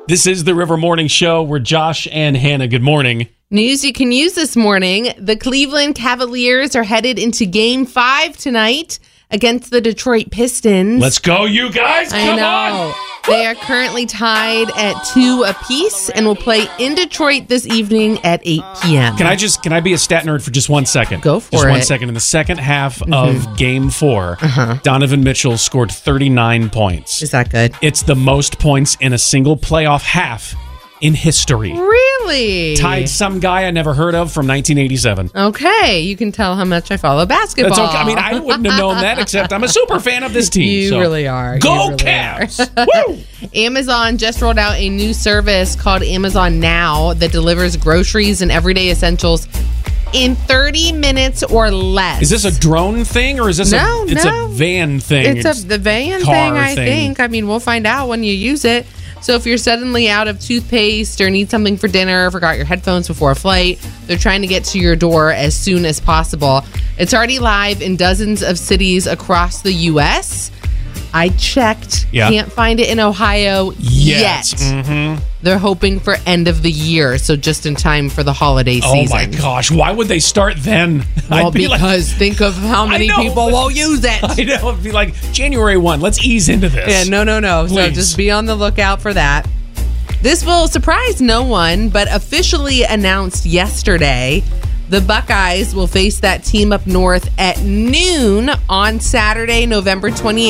This is the River Morning Show. We're Josh and Hannah. Good morning. News you can use this morning. The Cleveland Cavaliers are headed into Game 5 tonight against the Detroit Pistons. Let's go, you guys. Come on. They are currently tied at 2 apiece and will play in Detroit this evening at 8 p.m. Can I be a stat nerd for just 1 second? Go for just it. 1 second. In the second half of Game 4, Donovan Mitchell scored 39 points. Is that good? It's the most points in a single playoff half in history. Really? Tied some guy I never heard of from 1987. Okay, you can tell how much I follow basketball. That's okay. I mean, I wouldn't have known that, except I'm a super fan of this team. You really are. Go You really Cavs! Woo! Amazon just rolled out a new service called Amazon Now that delivers groceries and everyday essentials in 30 minutes or less. Is this a drone thing or is this a van thing? It's the van car thing, I thing. think. I mean, we'll find out when you use it. So if you're suddenly out of toothpaste or need something for dinner, forgot your headphones before a flight, they're trying to get to your door as soon as possible. It's already live in dozens of cities across the U.S. I checked. Yeah. Can't find it in Ohio yet. Mm-hmm. They're hoping for end of the year, so just in time for the holiday season. Oh my gosh, why would they start then? Well, because think of how many people will use it. I know, it'd be like January 1, let's ease into this. Yeah, no. So Please. just be on the lookout for that. This will surprise no one, but officially announced yesterday, the Buckeyes will face that team up north at noon on Saturday, November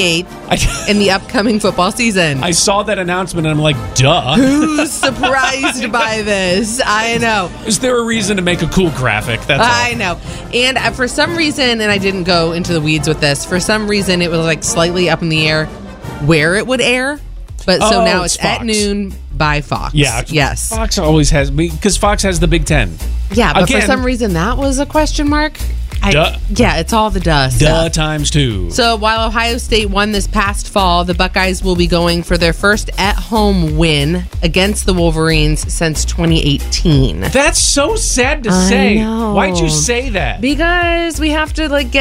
28th in the upcoming football season. I saw that announcement and I'm like, duh. Who's surprised by this? I know. Is there a reason to make a cool graphic? That's all. I know. And for some reason, and I didn't go into the weeds with this, for some reason it was like slightly up in the air where it would air. But so now it's Fox. at noon by Fox. Yeah. Yes. Fox always has, because Fox has the Big Ten. Yeah, but Again, for some reason that was a question mark. Duh. Yeah, it's all the dust. Duh times 2. So while Ohio State won this past fall, the Buckeyes will be going for their first at-home win against the Wolverines since 2018. That's so sad to say. know. Why'd you say that? Because we have to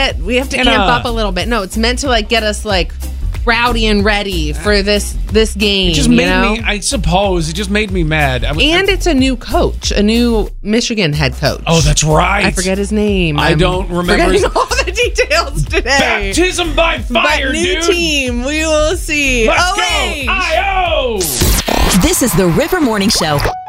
amp up a little bit. No, it's meant to get us rowdy and ready for this game. It just made me, I suppose, it just made me mad. And it's a new coach, a new Michigan head coach. Oh, that's right. I forget his name. I don't remember Forgetting all the details today. Baptism by fire, But new dude. team, we will see. Let's go, OH. I-O! This is the River Morning Show.